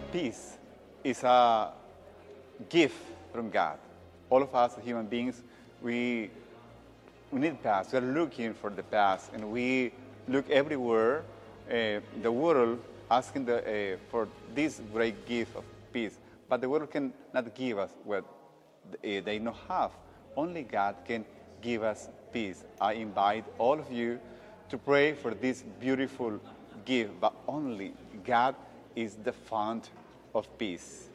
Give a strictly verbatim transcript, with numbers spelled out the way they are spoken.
peace is a gift from God. All of us human beings, we, we need peace. We're looking for the peace, and we look everywhere uh, the world asking the, uh, for this great gift of peace. But the world cannot give us what uh, they don't have. Only God can give us peace. I invite all of you to pray for this beautiful gift, but only God is the fount of peace.